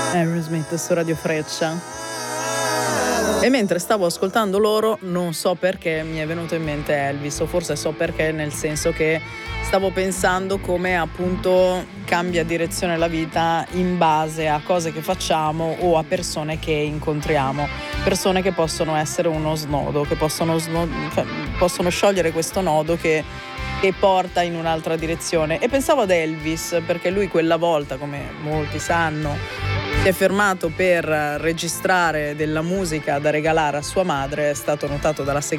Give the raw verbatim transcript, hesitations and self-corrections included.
Aerosmith su Radio Freccia. E mentre stavo ascoltando loro, non so perché mi è venuto in mente Elvis, o forse so perché, nel senso che stavo pensando come appunto cambia direzione la vita in base a cose che facciamo o a persone che incontriamo, persone che possono essere uno snodo, che possono, sno- possono sciogliere questo nodo che, che porta in un'altra direzione. E pensavo ad Elvis, perché lui quella volta, come molti sanno, si è fermato per registrare della musica da regalare a sua madre, è stato notato dalla